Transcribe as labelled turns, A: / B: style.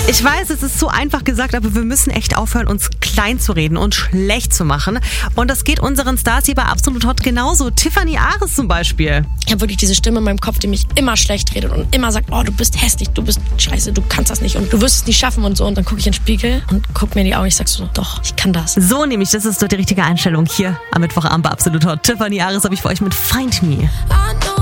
A: Ich weiß, es ist so einfach gesagt, aber wir müssen echt aufhören, uns klein zu reden und schlecht zu machen. Und das geht unseren Stars hier bei Absolut Hot genauso. Tiffany Ares zum Beispiel.
B: Ich habe wirklich diese Stimme in meinem Kopf, die mich immer schlecht redet und immer sagt, oh, du bist hässlich, du bist scheiße, du kannst das nicht und du wirst es nicht schaffen und so. Und dann gucke ich in den Spiegel und gucke mir in die Augen und ich sag so, doch, ich kann das.
A: So nämlich, das ist doch die richtige Einstellung hier am Mittwochabend bei Absolut Hot. Tiffany Ares habe ich für euch mit Find Me.